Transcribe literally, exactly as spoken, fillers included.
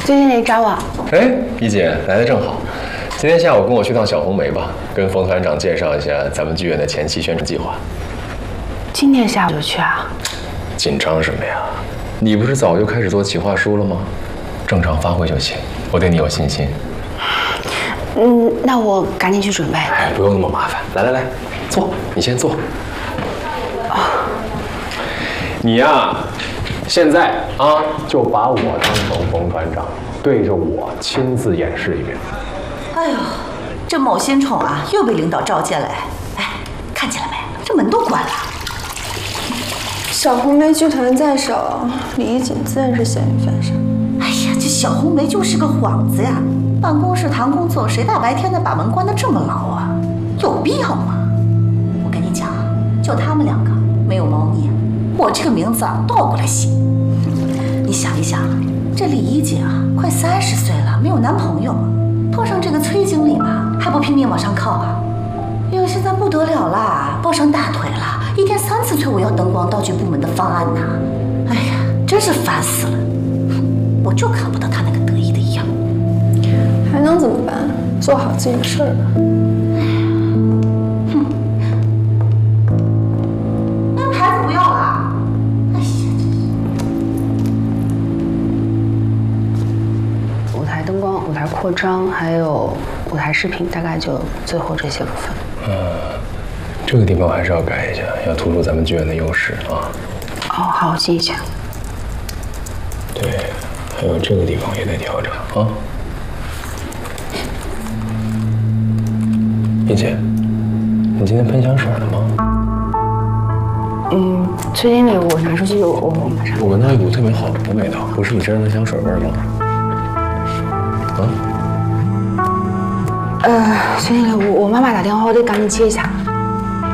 最近你找我？ 哎，一姐来的正好。今天下午跟我去趟小红梅吧，跟冯团长介绍一下咱们剧院的前期宣传计划。 今天下午就去啊？ 紧张什么呀？你不是早就开始做企划书了吗？正常发挥就行，我对你有信心。 嗯，那我赶紧去准备。 哎，不用那么麻烦。来来来，坐，你先坐。啊，你呀，现在啊，就把我当成冯团长，对着我亲自演示一遍。 哎呦，这某新宠啊，又被领导召见了。哎，看见了没？这门都关了。 小红梅剧团在手，李一锦自然是咸鱼翻身。 哎呀，这小红梅就是个幌子呀！办公室谈工作，谁大白天的把门关得这么牢啊？有必要吗？我跟你讲，就他们两个没有猫腻，我这个名字啊倒过来写。你想一想，这李一锦啊，快三十岁了，没有男朋友，碰上这个崔经理嘛，还不拼命往上靠啊？哎呦，现在不得了啦，抱上大腿了，一天三次催我要灯光道具部门的方案呢。哎呀，真是烦死了！我就看不到他那个得意的样。 还能怎么办？做好自己的事儿吧。 哼，那个牌子不要了。哎呀， 舞台灯光、舞台扩张，还有舞台视频，大概就最后这些部分。 嗯，这个地方还是要改一下，要突出咱们剧院的优势啊。 哦，好，我记一下。 对，还有这个地方也得调整啊。一姐，你今天喷香水了吗？ 嗯，崔经理，我拿出去，我我马上。 我闻到一股特别好的味道，不是你身上的香水味吗？啊？ 呃，崔经理，我我妈妈打电话，我得赶紧接一下。